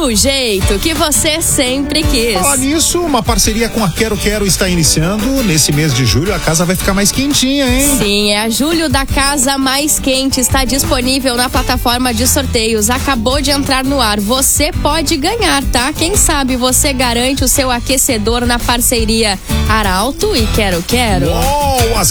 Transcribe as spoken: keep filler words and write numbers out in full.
do jeito que você sempre quis. Falar nisso, uma parceria com a Quero Quero está iniciando. Nesse mês de julho, a casa vai ficar mais quentinha, hein? Sim, é a Julho da Casa Mais Quente. Está disponível na plataforma de sorteios. Acabou de entrar no ar. Você pode ganhar, tá? Quem sabe você garante o seu aquecedor na parceria Arauto e Quero Quero. Uou, as